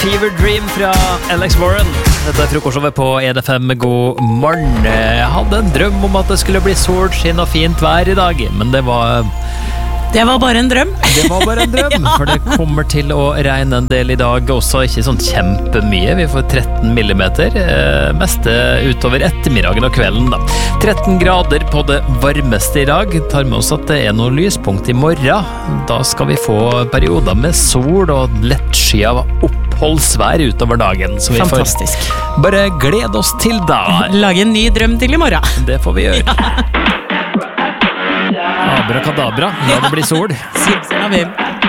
Fever Dream fra Alex Warren. Dette frokostshowet på EDFM. God morgen. Jeg hadde en drøm om at det skulle bli sol, skinn og fint vær i dag, men det var bare en drøm. Det var bare en drøm, for det kommer til å regne en del i dag også, ikke sånn kjempemye. Vi får 13 millimeter, meste utover ettermiddagen og kvelden da. 13 grader på det varmeste i dag. Tar med oss at det noen lyspunkt i morgen. Da skal vi få perioder med sol og lettsky av oppholdsvær utover dagen. Så vi Fantastisk. Får bare glede oss til da. Lage en ny drøm til i morgen. Det får vi gjøre. Abrakadabra, la det bli sol. Simsalabim.